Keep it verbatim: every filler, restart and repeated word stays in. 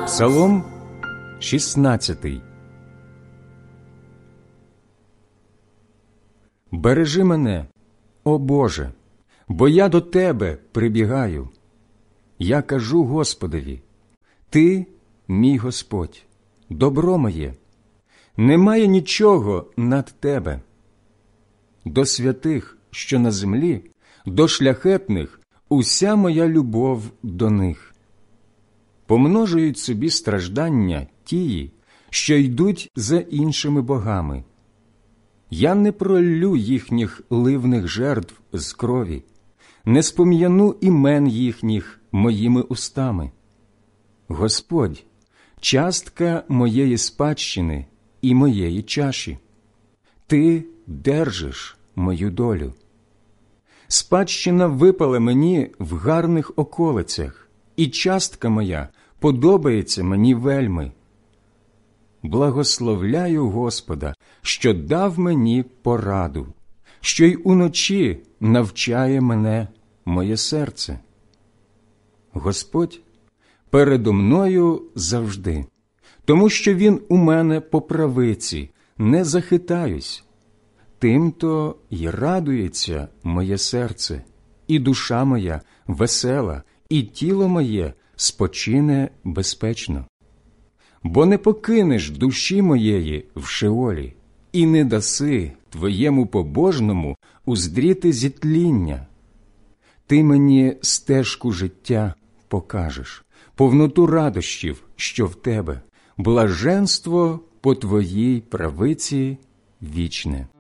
Псалом шістнадцятий. Бережи мене, о Боже, бо я до Тебе прибігаю. Я кажу Господові: Ти, мій Господь, добро моє, немає нічого над Тебе. До святих, що на землі, до шляхетних уся моя любов до них. Помножують собі страждання тії, що йдуть за іншими богами. Я не проллю їхніх ливних жертв з крові, не спом'яну імен їхніх моїми устами. Господь, частка моєї спадщини і моєї чаші. Ти держиш мою долю. Спадщина випала мені в гарних околицях, і частка моя подобається мені вельми. Благословляю Господа, що дав мені пораду, що й уночі навчає мене моє серце. Господь передо мною завжди, тому що Він у мене по правиці, не захитаюсь. Тим-то й радується моє серце, і душа моя весела, і тіло моє спочине безпечно. Бо не покинеш душі моєї в Шеолі, і не даси твоєму побожному уздріти зітління. Ти мені стежку життя покажеш, повноту радощів, що в тебе, блаженство по твоїй правиці вічне.